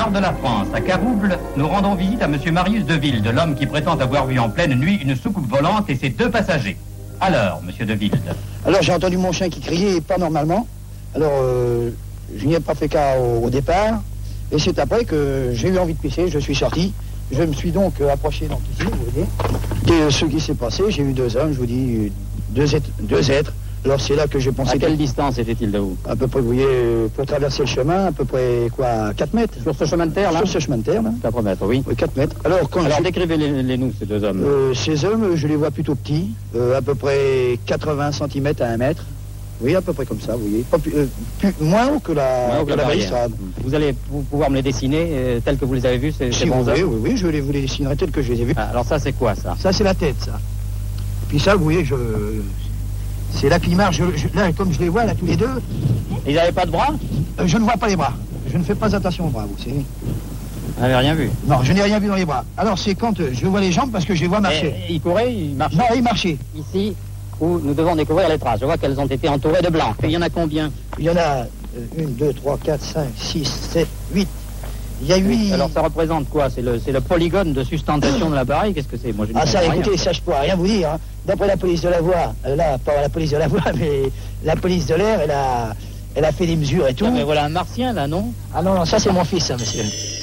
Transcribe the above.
nord de la France, à Carouble, nous rendons visite à M. Marius Deville, de l'homme qui prétend avoir vu en pleine nuit une soucoupe volante et ses 2 passagers. Alors, M. Deville. Alors j'ai entendu mon chien qui criait pas normalement. Alors je n'y ai pas fait cas au départ. Et c'est après que j'ai eu envie de pisser, je suis sorti. Je me suis donc approché donc ici, vous voyez. Et ce qui s'est passé, j'ai eu 2 hommes, je vous dis, deux êtres. Alors c'est là que j'ai pensé... À quelle distance était-il de vous? À peu près, vous voyez, pour traverser le chemin, à peu près, quoi, 4 mètres. Sur ce chemin de terre, là? Sur ce chemin de terre, là. 4 mètres, oui. Oui, 4 mètres. Alors décrivez-les-nous, ces 2 hommes. Ces hommes, je les vois plutôt petits, à peu près 80 cm à 1 mètre. Oui, à peu près comme ça, vous voyez. Moins haut que la balustrade. Vous allez pouvoir me les dessiner tels que vous les avez vus, ces bons hommes? Oui, je vous les dessinerai tels que je les ai vus. Ah, alors ça, c'est quoi, ça? Ça, c'est la tête, ça. Puis ça, vous voyez, c'est là qui marche. Là, comme je les vois, là, tous les 2... Ils n'avaient pas de bras? Je ne vois pas les bras. Je ne fais pas attention aux bras, vous savez. Vous n'avez rien vu? Non, je n'ai rien vu dans les bras. Alors, c'est quand je vois les jambes parce que je les vois marcher. Ils couraient, ils marchaient? Non, ils marchaient. Ici, où nous devons découvrir les traces. Je vois qu'elles ont été entourées de blanc. Et il y en a combien? Il y en a 1, 2, 3, 4, 5, 6, 7, 8. Il y a 8... Alors ça représente quoi? C'est le polygone de sustentation de l'appareil? Qu'est-ce que c'est? Moi, je ne comprends ça, rien. écoutez, ça je pourrais rien vous dire. Hein. D'après la police de la voie, là, pas la police de la voie, mais la police de l'air, elle a fait des mesures et tout. Mais voilà un martien, là, non? Ah non, ça c'est mon fils, ça, monsieur.